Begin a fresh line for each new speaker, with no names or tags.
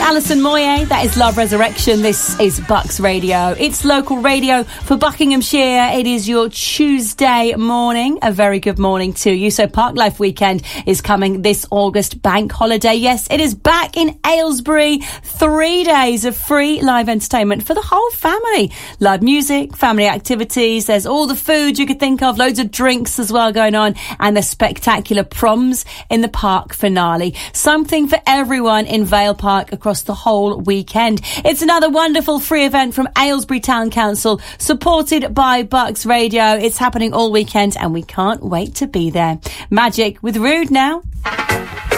Alison Moyet, that is Love Resurrection. This is Bucks Radio. It's local radio for Buckinghamshire. It is your Tuesday morning. A very good morning to you. So Parklife Weekend is coming this August, bank holiday. Yes, it is back in Aylesbury. 3 days of free live entertainment for the whole family. Live music, family activities. There's all the food you could think of. Loads of drinks as well going on. And the spectacular proms in the park finale. Something for everyone in Vale Park across the whole weekend. It's another wonderful free event from Aylesbury Town Council, supported by Bucks Radio. It's happening all weekend and we can't wait to be there. Magic with Rude now.